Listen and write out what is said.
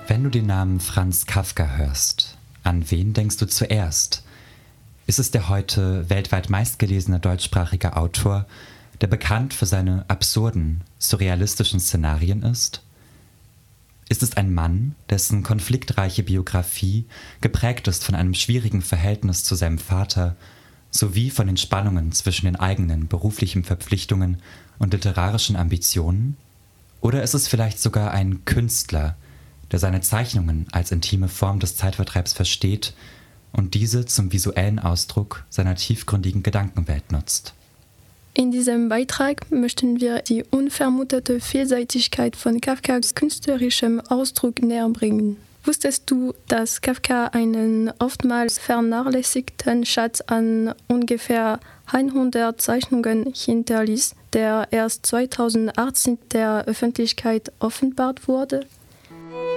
Wenn du den Namen Franz Kafka hörst, an wen denkst du zuerst? Ist es der heute weltweit meistgelesene deutschsprachige Autor, der bekannt für seine absurden, surrealistischen Szenarien ist? Ist es ein Mann, dessen konfliktreiche Biografie geprägt ist von einem schwierigen Verhältnis zu seinem Vater sowie von den Spannungen zwischen den eigenen beruflichen Verpflichtungen und literarischen Ambitionen? Oder ist es vielleicht sogar ein Künstler, der seine Zeichnungen als intime Form des Zeitvertreibs versteht und diese zum visuellen Ausdruck seiner tiefgründigen Gedankenwelt nutzt? In diesem Beitrag möchten wir die unvermutete Vielseitigkeit von Kafkas künstlerischem Ausdruck näherbringen. Wusstest du, dass Kafka einen oftmals vernachlässigten Schatz an ungefähr 100 Zeichnungen hinterließ, der erst 2018 der Öffentlichkeit offenbart wurde?